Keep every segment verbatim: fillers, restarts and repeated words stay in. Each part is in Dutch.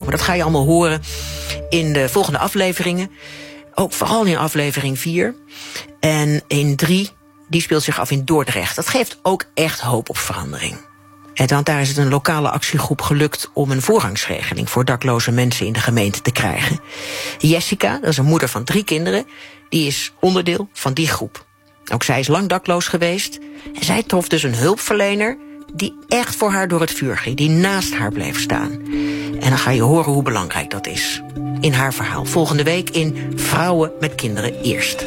komen. Dat ga je allemaal horen in de volgende afleveringen. Ook vooral in aflevering vier. En in drie, die speelt zich af in Dordrecht. Dat geeft ook echt hoop op verandering. En want daar is het een lokale actiegroep gelukt om een voorrangsregeling voor dakloze mensen in de gemeente te krijgen. Jessica, dat is een moeder van drie kinderen, die is onderdeel van die groep. Ook zij is lang dakloos geweest. En zij trof dus een hulpverlener die echt voor haar door het vuur ging, die naast haar bleef staan. En dan ga je horen hoe belangrijk dat is. In haar verhaal. Volgende week in Vrouwen met Kinderen Eerst.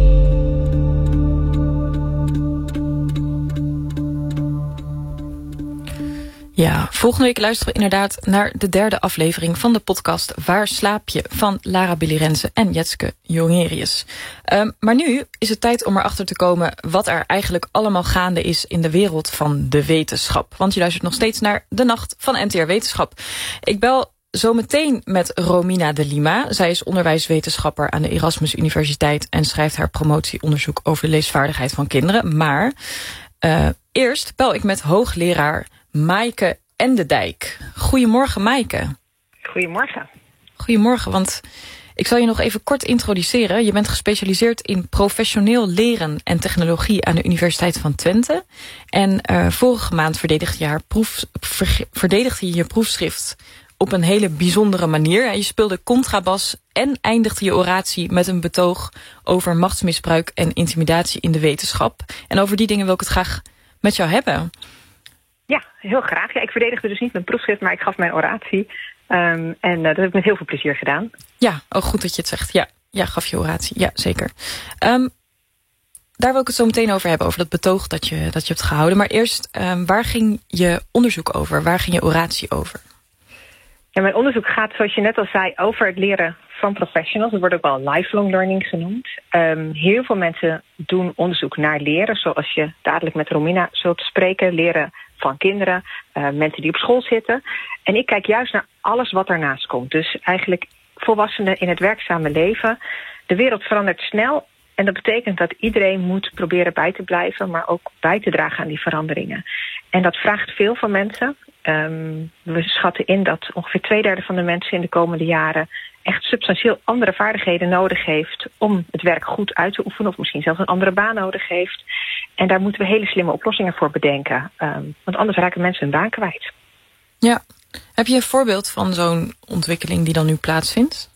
Ja, volgende week luisteren we inderdaad naar de derde aflevering van de podcast Waar slaap je? Van Lara Billy Renze en Jetske Jongerius. Um, maar nu is het tijd om erachter te komen wat er eigenlijk allemaal gaande is in de wereld van de wetenschap. Want je luistert nog steeds naar De Nacht van N T R Wetenschap. Ik bel zometeen met Romina de Lima. Zij is onderwijswetenschapper aan de Erasmus Universiteit en schrijft haar promotieonderzoek over de leesvaardigheid van kinderen. Maar uh, eerst bel ik met hoogleraar Maaike Endendijk. Goedemorgen, Maaike. Goedemorgen. Goedemorgen, want ik zal je nog even kort introduceren. Je bent gespecialiseerd in professioneel leren en technologie aan de Universiteit van Twente. En uh, vorige maand verdedigde je, haar proef, ver, verdedigde je je proefschrift op een hele bijzondere manier. Je speelde contrabas en eindigde je oratie met een betoog over machtsmisbruik en intimidatie in de wetenschap. En over die dingen wil ik het graag met jou hebben. Ja, heel graag. Ja, ik verdedigde dus niet mijn proefschrift, maar ik gaf mijn oratie. Um, en uh, dat heb ik met heel veel plezier gedaan. Ja, oh, goed dat je het zegt. Ja, ja, gaf je oratie. Ja, zeker. Um, daar wil ik het zo meteen over hebben, over dat betoog dat je, dat je hebt gehouden. Maar eerst, um, waar ging je onderzoek over? Waar ging je oratie over? Ja, mijn onderzoek gaat, zoals je net al zei, over het leren van professionals. Dat wordt ook wel lifelong learning genoemd. Um, heel veel mensen doen onderzoek naar leren, zoals je dadelijk met Romina zult spreken. Leren van kinderen, uh, mensen die op school zitten. En ik kijk juist naar alles wat ernaast komt. Dus eigenlijk volwassenen in het werkzame leven. De wereld verandert snel. En dat betekent dat iedereen moet proberen bij te blijven, maar ook bij te dragen aan die veranderingen. En dat vraagt veel van mensen. Um, we schatten in dat ongeveer twee derde van de mensen in de komende jaren echt substantieel andere vaardigheden nodig heeft om het werk goed uit te oefenen, of misschien zelfs een andere baan nodig heeft. En daar moeten we hele slimme oplossingen voor bedenken. Um, want anders raken mensen hun baan kwijt. Ja. Heb je een voorbeeld van zo'n ontwikkeling die dan nu plaatsvindt?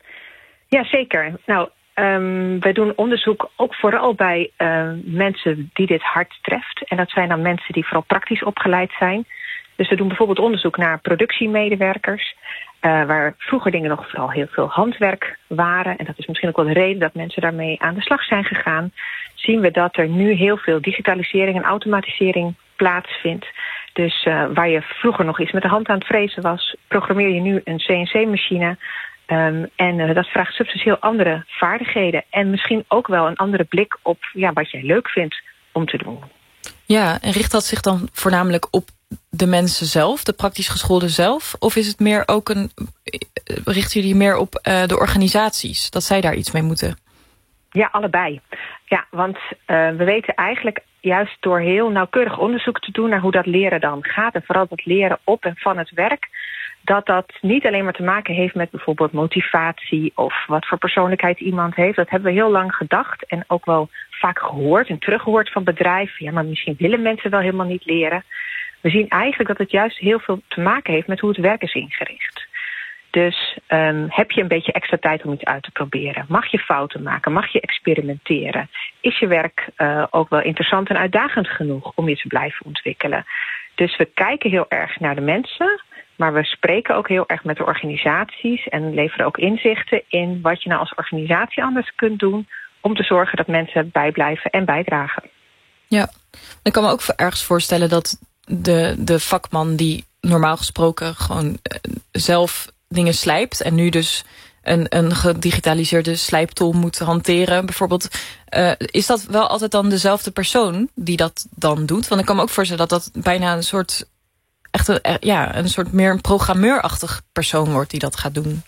Ja, zeker. Nou, um, wij doen onderzoek ook vooral bij uh, mensen die dit hard treft. En dat zijn dan mensen die vooral praktisch opgeleid zijn. Dus we doen bijvoorbeeld onderzoek naar productiemedewerkers, Uh, waar vroeger dingen nog vooral heel veel handwerk waren. En dat is misschien ook wel de reden dat mensen daarmee aan de slag zijn gegaan. Zien we dat er nu heel veel digitalisering en automatisering plaatsvindt. Dus uh, waar je vroeger nog iets met de hand aan het frezen was, programmeer je nu een C N C-machine. Um, en uh, dat vraagt substantieel andere vaardigheden. En misschien ook wel een andere blik op ja, wat jij leuk vindt om te doen. Ja, en richt dat zich dan voornamelijk op de mensen zelf, de praktisch geschoolden zelf? Of is het meer ook een, richten jullie meer op uh, de organisaties, dat zij daar iets mee moeten? Ja, allebei. Ja, want uh, we weten eigenlijk juist door heel nauwkeurig onderzoek te doen naar hoe dat leren dan gaat, en vooral dat leren op en van het werk, dat dat niet alleen maar te maken heeft met bijvoorbeeld motivatie of wat voor persoonlijkheid iemand heeft. Dat hebben we heel lang gedacht en ook wel vaak gehoord en teruggehoord van bedrijven. Ja, maar misschien willen mensen wel helemaal niet leren. We zien eigenlijk dat het juist heel veel te maken heeft met hoe het werk is ingericht. Dus um, heb je een beetje extra tijd om iets uit te proberen? Mag je fouten maken? Mag je experimenteren? Is je werk uh, ook wel interessant en uitdagend genoeg om je te blijven ontwikkelen? Dus we kijken heel erg naar de mensen, maar we spreken ook heel erg met de organisaties en leveren ook inzichten in wat je nou als organisatie anders kunt doen om te zorgen dat mensen bijblijven en bijdragen. Ja, ik kan me ook ergens voorstellen dat de, de vakman die normaal gesproken gewoon uh, zelf dingen slijpt en nu dus een, een gedigitaliseerde slijptool moet hanteren bijvoorbeeld, uh, is dat wel altijd dan dezelfde persoon die dat dan doet? Want ik kan me ook voorstellen dat dat bijna een soort echt een, ja, een soort meer een programmeurachtig persoon wordt die dat gaat doen.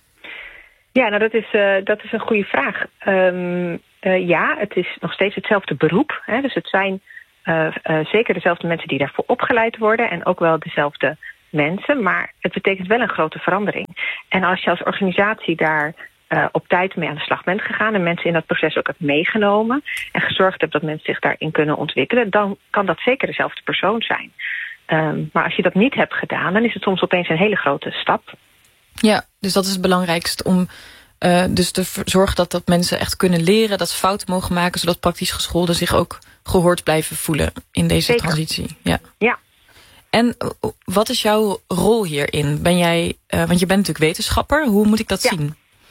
Ja, nou dat is, uh, dat is een goede vraag. Um, uh, ja, het is nog steeds hetzelfde beroep. Hè? Dus het zijn uh, uh, zeker dezelfde mensen die daarvoor opgeleid worden en ook wel dezelfde mensen, maar het betekent wel een grote verandering. En als je als organisatie daar uh, op tijd mee aan de slag bent gegaan en mensen in dat proces ook hebt meegenomen en gezorgd hebt dat mensen zich daarin kunnen ontwikkelen, dan kan dat zeker dezelfde persoon zijn. Um, maar als je dat niet hebt gedaan, dan is het soms opeens een hele grote stap. Ja, dus dat is het belangrijkste om uh, dus te zorgen dat, dat mensen echt kunnen leren, dat ze fouten mogen maken, zodat praktisch gescholden zich ook gehoord blijven voelen in deze Zeker. transitie. Ja. ja. En wat is jouw rol hierin? Ben jij, uh, want je bent natuurlijk wetenschapper. Hoe moet ik dat ja. zien?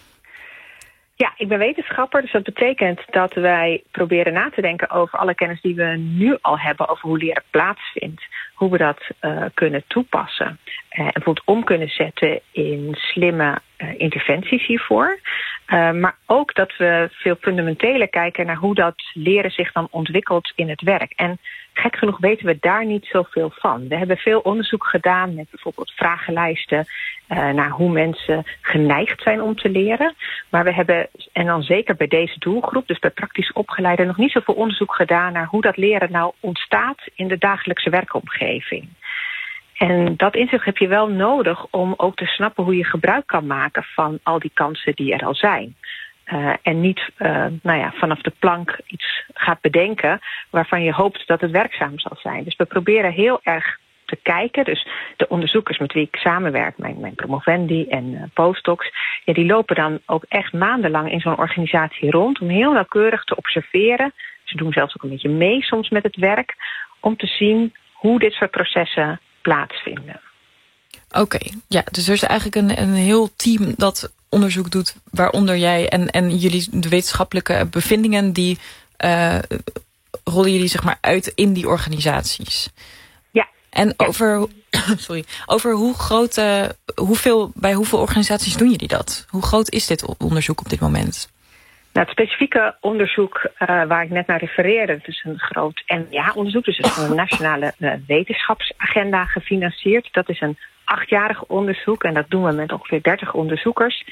Ja, ik ben wetenschapper, dus dat betekent dat wij proberen na te denken over alle kennis die we nu al hebben over hoe leren plaatsvindt. Hoe we dat uh, kunnen toepassen. Uh, en bijvoorbeeld om kunnen zetten in slimme uh, interventies hiervoor. Uh, maar ook dat we veel fundamenteler kijken naar hoe dat leren zich dan ontwikkelt in het werk. En gek genoeg weten we daar niet zoveel van. We hebben veel onderzoek gedaan met bijvoorbeeld vragenlijsten uh, naar hoe mensen geneigd zijn om te leren. Maar we hebben, en dan zeker bij deze doelgroep, dus bij praktisch opgeleiden, nog niet zoveel onderzoek gedaan naar hoe dat leren nou ontstaat in de dagelijkse werkomgeving. En dat inzicht heb je wel nodig om ook te snappen hoe je gebruik kan maken van al die kansen die er al zijn. Uh, en niet uh, nou ja, vanaf de plank iets gaat bedenken waarvan je hoopt dat het werkzaam zal zijn. Dus we proberen heel erg te kijken. Dus de onderzoekers met wie ik samenwerk, mijn, mijn promovendi en uh, postdocs, ja, die lopen dan ook echt maandenlang in zo'n organisatie rond om heel nauwkeurig te observeren. Ze doen zelfs ook een beetje mee soms met het werk om te zien hoe dit soort processen plaatsvinden. Oké, okay, ja, dus er is eigenlijk een, een heel team dat onderzoek doet, waaronder jij en, en jullie de wetenschappelijke bevindingen, die uh, rollen jullie zeg maar uit in die organisaties. Ja. En ja. over, sorry, over hoe groot, uh, hoeveel, bij hoeveel organisaties doen jullie dat? Hoe groot is dit onderzoek op dit moment? Nou, het specifieke onderzoek uh, waar ik net naar refereerde, het is een groot N W A-onderzoek, dus het is een nationale uh, wetenschapsagenda gefinancierd. Dat is een achtjarig onderzoek en dat doen we met ongeveer dertig onderzoekers.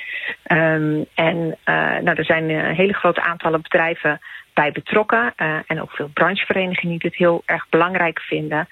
Um, en uh, nou, er zijn uh, hele grote aantallen bedrijven bij betrokken uh, en ook veel brancheverenigingen die dit heel erg belangrijk vinden.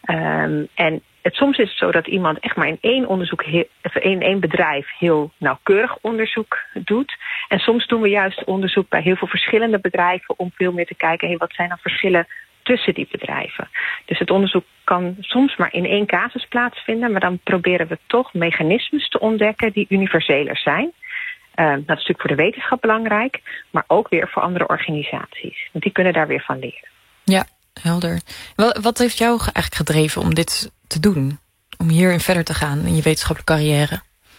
Um, en het, soms is het zo dat iemand echt maar in één onderzoek, heel, in één bedrijf heel nauwkeurig onderzoek doet. En soms doen we juist onderzoek bij heel veel verschillende bedrijven om veel meer te kijken, hey, wat zijn dan verschillen tussen die bedrijven. Dus het onderzoek kan soms maar in één casus plaatsvinden, maar dan proberen we toch mechanismes te ontdekken die universeler zijn. Uh, dat is natuurlijk voor de wetenschap belangrijk, maar ook weer voor andere organisaties. Want die kunnen daar weer van leren. Ja, helder. Wat heeft jou eigenlijk gedreven om dit te doen? Om hierin verder te gaan in je wetenschappelijke carrière?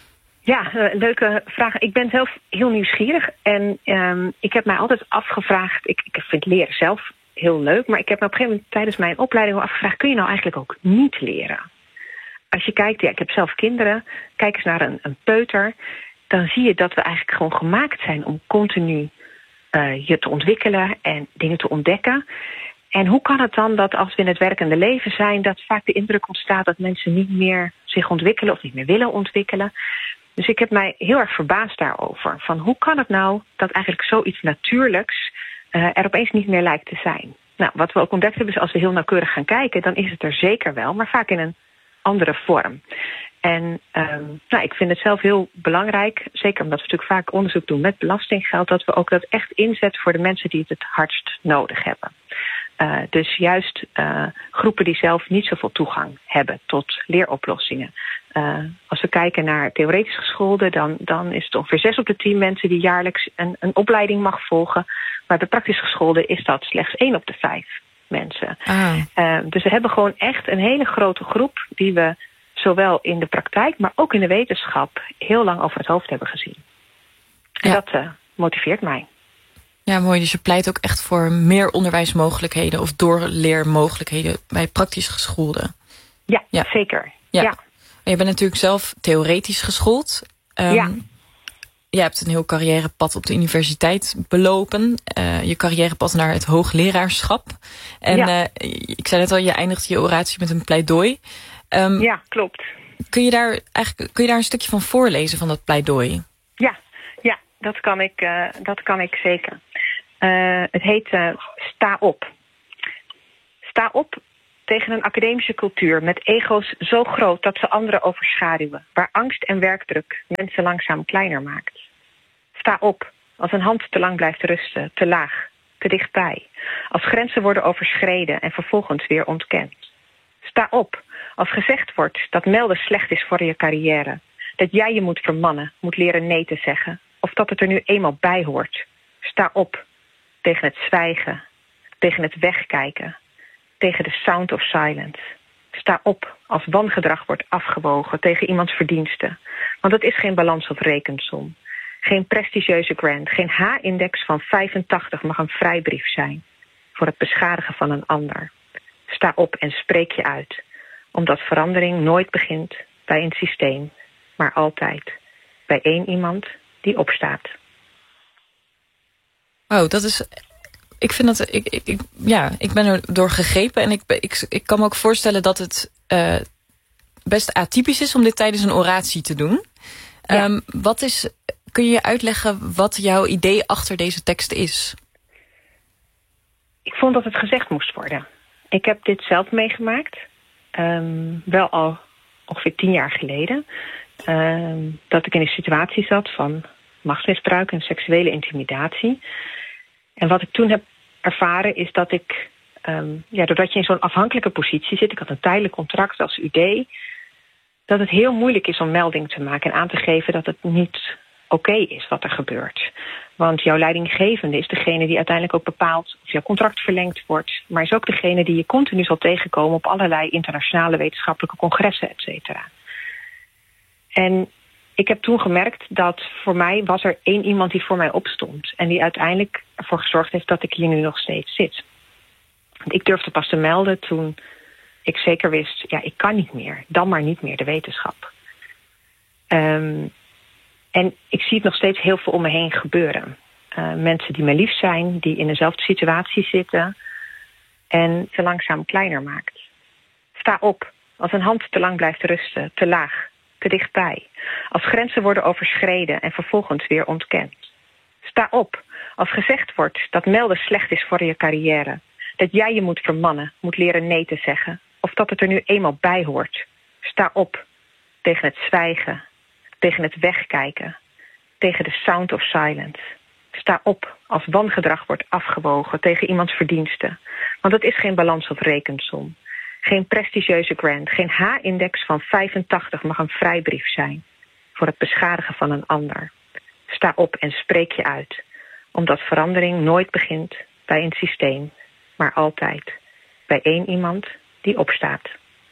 Ja, uh, leuke vraag. Ik ben zelf heel nieuwsgierig en um, ik heb mij altijd afgevraagd, ik, ik vind leren zelf heel leuk, maar ik heb me op een gegeven moment tijdens mijn opleiding wel afgevraagd, kun je nou eigenlijk ook niet leren? Als je kijkt, ja, ik heb zelf kinderen, kijk eens naar een, een peuter, dan zie je dat we eigenlijk gewoon gemaakt zijn om continu uh, je te ontwikkelen en dingen te ontdekken. En hoe kan het dan dat als we in het werkende leven zijn, dat vaak de indruk ontstaat dat mensen niet meer zich ontwikkelen of niet meer willen ontwikkelen? Dus ik heb mij heel erg verbaasd daarover. Van hoe kan het nou dat eigenlijk zoiets natuurlijks uh, er opeens niet meer lijkt te zijn? Nou, wat we ook ontdekt hebben is als we heel nauwkeurig gaan kijken, dan is het er zeker wel, maar vaak in een andere vorm. En um, nou, ik vind het zelf heel belangrijk, zeker omdat we natuurlijk vaak onderzoek doen met belastinggeld, dat we ook dat echt inzetten voor de mensen die het het hardst nodig hebben. Uh, dus juist uh, groepen die zelf niet zoveel toegang hebben tot leeroplossingen. Uh, als we kijken naar theoretisch gescholden, dan, dan is het ongeveer zes op de tien mensen die jaarlijks een, een opleiding mag volgen. Maar bij praktisch gescholden is dat slechts één op de vijf mensen. Ah. Uh, dus we hebben gewoon echt een hele grote groep die we zowel in de praktijk, maar ook in de wetenschap heel lang over het hoofd hebben gezien. En ja. dat uh, motiveert mij. Ja, mooi. Dus je pleit ook echt voor meer onderwijsmogelijkheden of doorleermogelijkheden bij praktisch geschoolden. Ja, ja. zeker. Ja. ja. Je bent natuurlijk zelf theoretisch geschoold. Um, ja. Je hebt een heel carrièrepad op de universiteit belopen. Uh, je carrièrepad naar het hoogleraarschap. En ja. uh, ik zei net al, je eindigt je oratie met een pleidooi. Um, ja, klopt. Kun je daar eigenlijk kun je daar een stukje van voorlezen van dat pleidooi? Ja, ja, dat kan ik, uh, dat kan ik zeker. Uh, het heet uh, Sta op. Sta op tegen een academische cultuur met ego's zo groot dat ze anderen overschaduwen, waar angst en werkdruk mensen langzaam kleiner maakt. Sta op als een hand te lang blijft rusten, te laag, te dichtbij. Als grenzen worden overschreden en vervolgens weer ontkend. Sta op als gezegd wordt dat melden slecht is voor je carrière. Dat jij je moet vermannen, moet leren nee te zeggen. Of dat het er nu eenmaal bij hoort. Sta op tegen het zwijgen, tegen het wegkijken, tegen de sound of silence. Sta op als wangedrag wordt afgewogen tegen iemands verdiensten. Want het is geen balans of rekensom. Geen prestigieuze grant, geen H-index van vijfentachtig mag een vrijbrief zijn voor het beschadigen van een ander. Sta op en spreek je uit, omdat verandering nooit begint bij een systeem, maar altijd bij één iemand die opstaat. Oh, dat is. Ik vind dat. Ik, ik, ik, ja, ik ben er door gegrepen en ik, ik, ik kan me ook voorstellen dat het uh, best atypisch is om dit tijdens een oratie te doen. Ja. Um, wat is. Kun je je uitleggen wat jouw idee achter deze tekst is? Ik vond dat het gezegd moest worden. Ik heb dit zelf meegemaakt. Um, wel al ongeveer tien jaar geleden. Um, dat ik in een situatie zat van machtsmisbruik en seksuele intimidatie. En wat ik toen heb ervaren is dat ik, um, ja, doordat je in zo'n afhankelijke positie zit, ik had een tijdelijk contract als U D, dat het heel moeilijk is om melding te maken en aan te geven dat het niet oké okay is wat er gebeurt. Want jouw leidinggevende is degene die uiteindelijk ook bepaalt of jouw contract verlengd wordt, maar is ook degene die je continu zal tegenkomen op allerlei internationale wetenschappelijke congressen, et cetera. En ik heb toen gemerkt dat voor mij was er één iemand die voor mij opstond en die uiteindelijk ervoor gezorgd heeft dat ik hier nu nog steeds zit. Want ik durfde pas te melden toen ik zeker wist, ja, ik kan niet meer, dan maar niet meer de wetenschap. Um, En ik zie het nog steeds heel veel om me heen gebeuren. Uh, mensen die me lief zijn, die in dezelfde situatie zitten en ze langzaam kleiner maakt. Sta op als een hand te lang blijft rusten, te laag, te dichtbij. Als grenzen worden overschreden en vervolgens weer ontkend. Sta op als gezegd wordt dat melden slecht is voor je carrière. Dat jij je moet vermannen, moet leren nee te zeggen. Of dat het er nu eenmaal bij hoort. Sta op tegen het zwijgen, tegen het wegkijken, tegen de sound of silence. Sta op als wangedrag wordt afgewogen tegen iemands verdiensten. Want het is geen balans of rekensom. Geen prestigieuze grant, geen H-index van vijfentachtig mag een vrijbrief zijn voor het beschadigen van een ander. Sta op en spreek je uit, omdat verandering nooit begint bij een systeem, maar altijd bij één iemand die opstaat.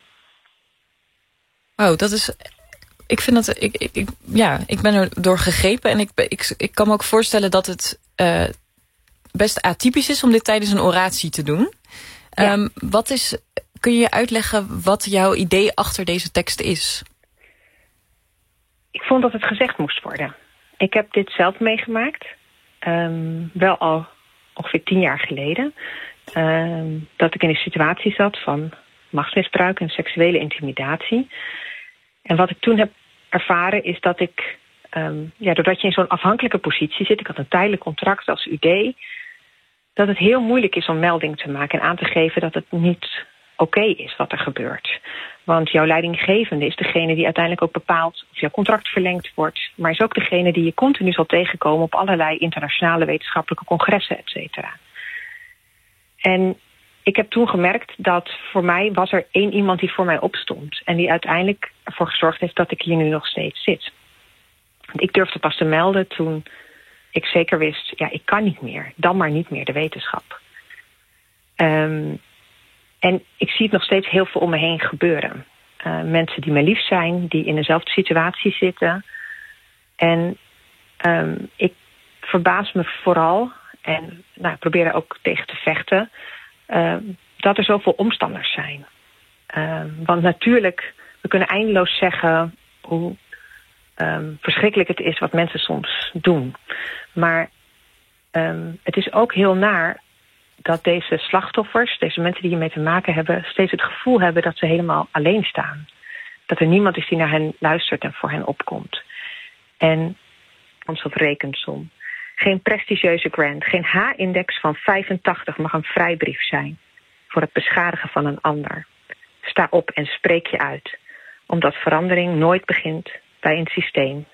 Oh, dat is. Ik vind dat. Ik, ik, ik, ja, ik ben er door gegrepen en ik, ik, ik kan me ook voorstellen dat het uh, best atypisch is om dit tijdens een oratie te doen. Ja. Um, wat is. Kun je je uitleggen wat jouw idee achter deze tekst is? Ik vond dat het gezegd moest worden. Ik heb dit zelf meegemaakt. Um, wel al ongeveer tien jaar geleden. Um, dat ik in een situatie zat van machtsmisbruik en seksuele intimidatie. En wat ik toen heb ervaren is dat ik, um, ja, doordat je in zo'n afhankelijke positie zit, ik had een tijdelijk contract als U D, dat het heel moeilijk is om melding te maken en aan te geven dat het niet oké okay is wat er gebeurt. Want jouw leidinggevende is degene die uiteindelijk ook bepaalt of jouw contract verlengd wordt, maar is ook degene die je continu zal tegenkomen op allerlei internationale wetenschappelijke congressen, et cetera. En ik heb toen gemerkt dat voor mij was er één iemand die voor mij opstond en die uiteindelijk ervoor gezorgd heeft dat ik hier nu nog steeds zit. Want ik durfde pas te melden toen ik zeker wist, ja, ik kan niet meer, dan maar niet meer de wetenschap. Um, en ik zie het nog steeds heel veel om me heen gebeuren. Uh, mensen die me lief zijn, die in dezelfde situatie zitten. En um, ik verbaas me vooral, en nou, ik probeer er ook tegen te vechten, uh, dat er zoveel omstanders zijn. Uh, want natuurlijk, we kunnen eindeloos zeggen hoe um, verschrikkelijk het is wat mensen soms doen. Maar um, het is ook heel naar dat deze slachtoffers, deze mensen die hiermee te maken hebben, steeds het gevoel hebben dat ze helemaal alleen staan. Dat er niemand is die naar hen luistert en voor hen opkomt. En ons op rekensom. Geen prestigieuze grant, geen H-index van vijfentachtig mag een vrijbrief zijn voor het beschadigen van een ander. Sta op en spreek je uit, omdat verandering nooit begint bij een systeem,